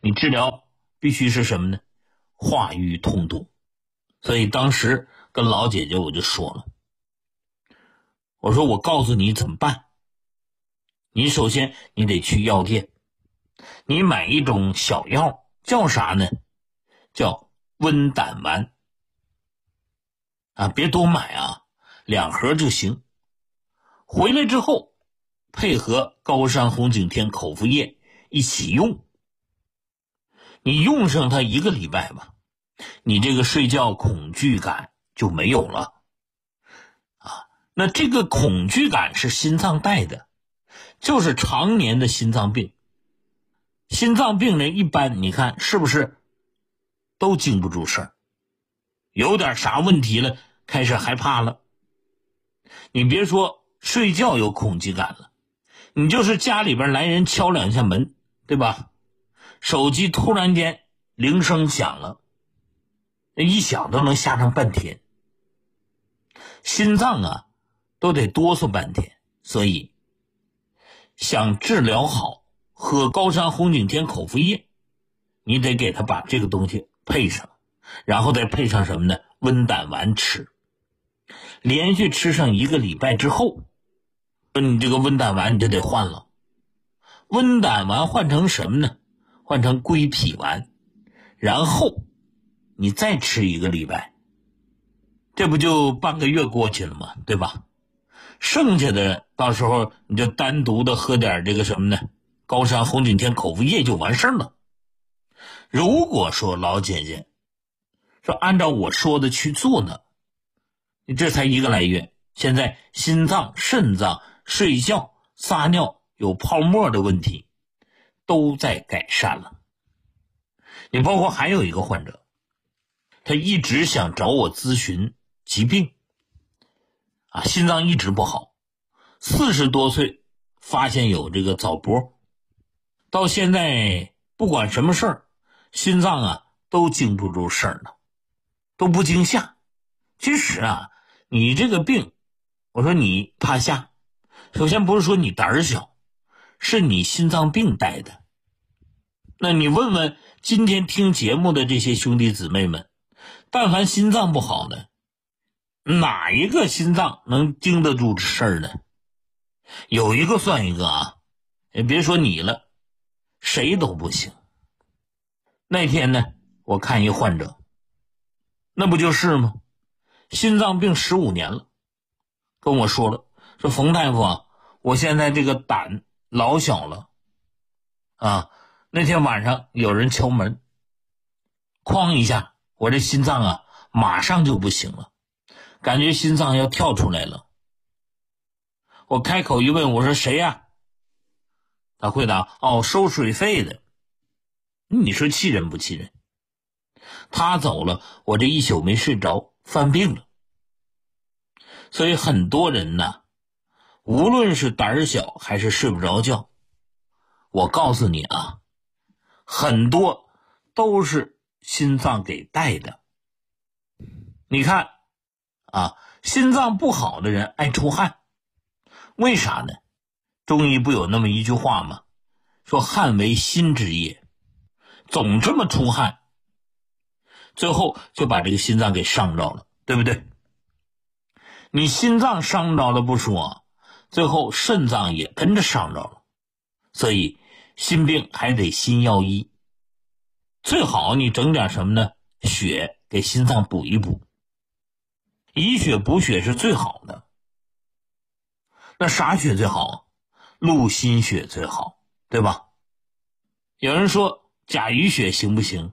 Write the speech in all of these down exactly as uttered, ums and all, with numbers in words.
你治疗必须是什么呢？化瘀通毒。所以当时跟老姐姐我就说了，我说我告诉你怎么办。你首先你得去药店，你买一种小药，叫啥呢？叫温胆丸啊，别多买啊，两盒就行。回来之后配合高山红景天口服液一起用，你用上它一个礼拜吧，你这个睡觉恐惧感就没有了啊。那这个恐惧感是心脏带的，就是常年的心脏病。心脏病人一般你看是不是都经不住事儿，有点啥问题了开始害怕了。你别说睡觉有恐惧感了，你就是家里边来人敲两下门，对吧？手机突然间铃声响了，一响都能吓上半天，心脏啊都得哆嗦半天。所以想治疗好，喝高山红景天口服液，你得给他把这个东西配上，然后再配上什么呢？温胆丸吃，连续吃上一个礼拜之后，你这个温胆丸你就得换了。温胆丸换成什么呢？换成归脾丸，然后你再吃一个礼拜，这不就半个月过去了吗？对吧？剩下的到时候你就单独的喝点这个什么呢？高山红景天口服液就完事儿了。如果说老姐姐说按照我说的去做呢，你这才一个来月，现在心脏、肾脏、睡觉、撒尿有泡沫的问题都在改善了。你包括还有一个患者，他一直想找我咨询疾病啊，心脏一直不好，四十多岁发现有这个早搏，到现在不管什么事儿，心脏啊都经不住事儿了，都不惊吓。其实啊，你这个病，我说你怕吓，首先不是说你胆儿小，是你心脏病带的。那你问问今天听节目的这些兄弟姊妹们，但凡心脏不好的，哪一个心脏能经得住事儿呢？有一个算一个啊，也别说你了，谁都不行。那天呢，我看一患者，那不就是吗？心脏病十五年了，跟我说了，说冯大夫啊，我现在这个胆老小了啊。那天晚上有人敲门，哐一下，我这心脏啊马上就不行了，感觉心脏要跳出来了。我开口一问，我说谁呀？他回答，哦，收水费的。你说气人不气人？他走了，我这一宿没睡着，犯病了。所以很多人呢，无论是胆儿小还是睡不着觉，我告诉你啊，很多都是心脏给带的。你看啊，心脏不好的人爱出汗，为啥呢？中医不有那么一句话吗？说汗为心之液，总这么出汗，最后就把这个心脏给伤着了，对不对？你心脏伤着了不说，最后肾脏也跟着伤着了。所以心病还得心药医，最好你整点什么呢？血给心脏补一补，以血补血是最好的。那啥血最好？鹿心血最好，对吧？有人说甲鱼血行不行？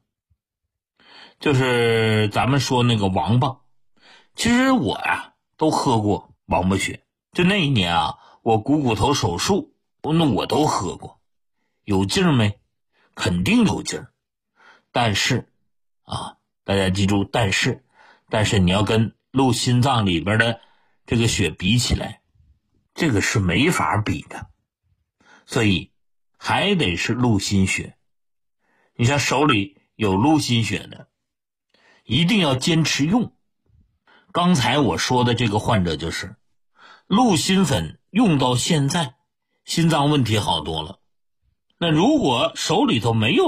就是咱们说那个王八。其实我呀、啊、都喝过王八血，就那一年啊，我股骨头手术，那我都喝过。有劲儿没？肯定有劲儿。但是啊，大家记住，但是但是你要跟鹿心脏里边的这个血比起来，这个是没法比的。所以还得是鹿心血。你像手里有鹿心血的，一定要坚持用。刚才我说的这个患者就是鹿心粉用到现在，心脏问题好多了。那如果手里头没有